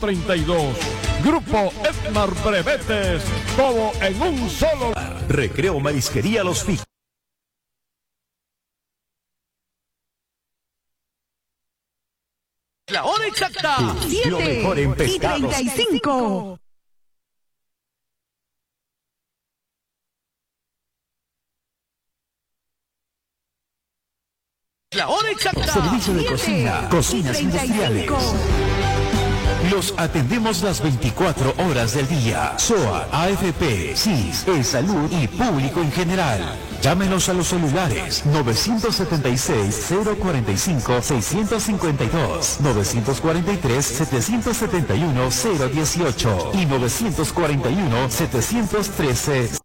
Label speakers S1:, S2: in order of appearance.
S1: 32. Grupo Edmar Brevetes, todo en un solo.
S2: Recreo Marisquería Los Fijos.
S3: La hora exacta.
S4: 7:35.
S3: La hora exacta.
S2: Servicio de cocina, cocinas industriales. Los atendemos las 24 horas del día. SOA, AFP, CIS, Salud y público en general. Llámenos a los celulares 976-045-652, 943-771-018 y 941-713.